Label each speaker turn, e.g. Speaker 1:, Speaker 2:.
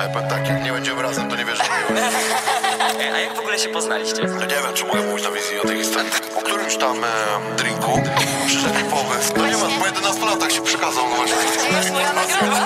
Speaker 1: powiem tak, jak nie będziemy razem, to nie wierzę w miłość.
Speaker 2: A jak w ogóle się poznaliście?
Speaker 1: No nie wiem, czy mogę mówić na wizji o tej historii. Po którymś tam drinku przyszedł typowy